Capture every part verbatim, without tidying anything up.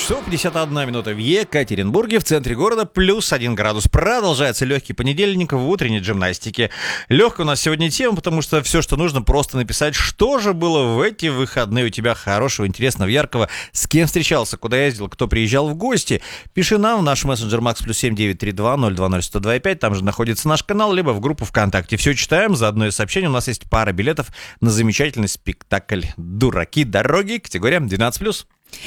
часов пятьдесят одна минута в Екатеринбурге, в центре города, плюс один градус. Продолжается легкий понедельник в утренней гимнастике. Легкая у нас сегодня тема, потому что все, что нужно, просто написать, что же было в эти выходные у тебя хорошего, интересного, яркого, с кем встречался, куда ездил, кто приезжал в гости. Пиши нам в наш мессенджер Макс плюс семь девять три два ноль два ноль сто два пять, там же находится наш канал, либо в группу ВКонтакте. Все читаем, заодно и сообщение. У нас есть пара билетов на замечательный спектакль «Дураки дороги», категория двенадцать плюс.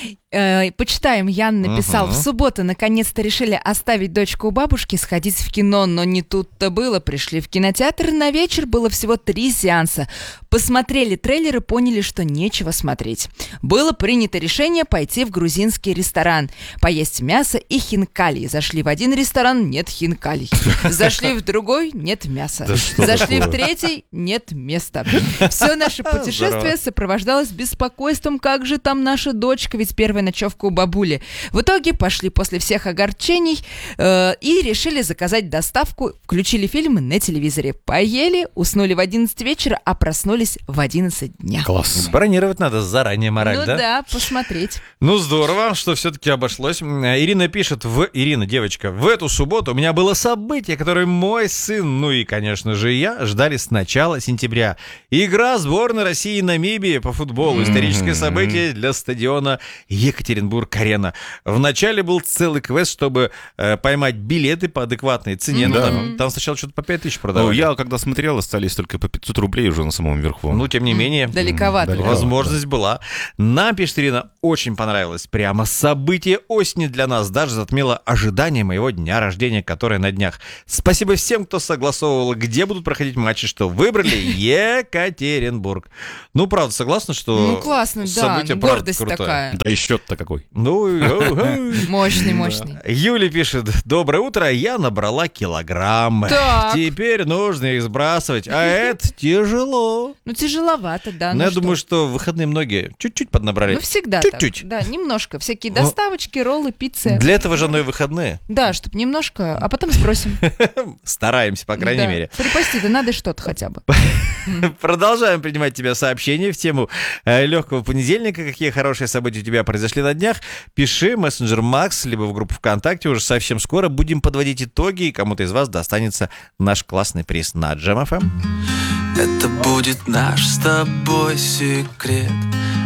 Э, почитаем, Ян написал: Угу. в субботу наконец-то решили оставить дочку у бабушки, сходить в кино, но не тут-то было. Пришли в кинотеатр, на вечер было всего три сеанса. Посмотрели трейлеры, поняли, что нечего смотреть. Было принято решение пойти в грузинский ресторан, поесть мясо и хинкали. Зашли в один ресторан, нет хинкалей. Зашли в другой, нет мяса. Зашли в третий, нет места. Все наше путешествие сопровождалось беспокойством, как же там наша дочка, ведь первая ночевка у бабули. В итоге пошли после всех огорчений э, и решили заказать доставку. Включили фильмы на телевизоре. Поели, уснули в одиннадцать вечера, а проснулись в одиннадцать дня. Класс. Бронировать надо заранее мораль, Ну да? да, посмотреть. Ну, здорово, что все-таки обошлось. Ирина пишет, в... Ирина, девочка, в эту субботу у меня было событие, которое мой сын, ну и, конечно же, я, ждали с начала сентября. Игра сборной России и Намибии по футболу. Историческое событие для стадиона Екатеринбург-Арена. Вначале был целый квест, чтобы э, поймать билеты по адекватной цене. Мгм. Ну, там, там сначала что-то по пять тысяч Ну, продавали. я когда смотрел, остались только по пятьсот рублей уже на самом верху. Ну, тем не менее. Далековато. Далеко. Возможность была. Нам, пишет Ирина, очень понравилось. Прямо событие осени для нас даже затмило ожидание моего дня рождения, которое на днях. Спасибо всем, кто согласовывал, где будут проходить матчи, что выбрали Екатеринбург. Ну, правда, согласна, что Ну классно, да, событие, правда, гордость крутое. такая. Да и счет-то какой. Ну, ой-ой-ой. Мощный, мощный. Юля пишет, доброе утро, я набрала килограммы. Так. Теперь нужно их сбрасывать, а это тяжело. Ну, тяжеловато, да. Но ну я что? думаю, что в выходные многие чуть-чуть поднабрали. Ну, всегда Чуть-чуть. так. Да, немножко. Всякие Ну, доставочки, роллы, пиццы. Для этого же оно и выходные. Да, чтобы немножко, а потом сбросим. Стараемся, по крайней Да. мере. Припасти-то надо что-то хотя бы. Продолжаем принимать тебя сообщения в тему э, легкого понедельника. Какие хорошие события у тебя произошли на днях? Пиши, мессенджер Макс, либо в группу ВКонтакте. Уже совсем скоро будем подводить итоги, и кому-то из вас достанется наш классный приз на Джем эф эм. Это будет наш с тобой секрет.